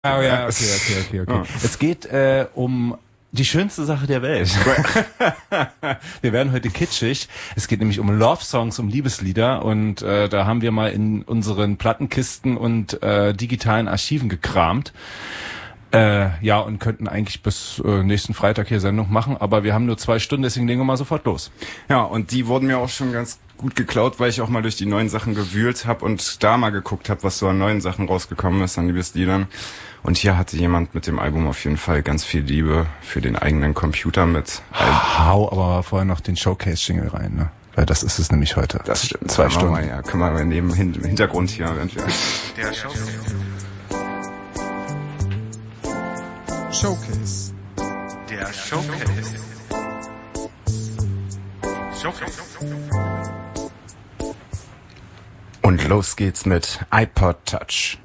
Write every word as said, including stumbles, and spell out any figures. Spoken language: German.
Oh ja, okay, okay, okay, okay. Oh. Es geht äh, um die schönste Sache der Welt. Wir werden heute kitschig. Es geht nämlich um Love-Songs, um Liebeslieder. Und äh, da haben wir mal in unseren Plattenkisten und äh, digitalen Archiven gekramt. Äh, ja, und könnten eigentlich bis äh, nächsten Freitag hier Sendung machen. Aber wir haben nur zwei Stunden, deswegen legen wir mal sofort los. Ja, und die wurden mir auch schon ganz gut geklaut, weil ich auch mal durch die neuen Sachen gewühlt habe und da mal geguckt habe, was so an neuen Sachen rausgekommen ist, an Liebesliedern. Und hier hatte jemand mit dem Album auf jeden Fall ganz viel Liebe für den eigenen Computer mit. Hau aber vorher noch den Showcase-Jingle rein, ne? Weil das ist es nämlich heute. Das stimmt. Zwei Stunden. Mal, ja, können wir mal neben im Hintergrund hier. Wenn wir Der Showcase. Showcase. Der Showcase. Showcase. Und los geht's mit iPod Touch.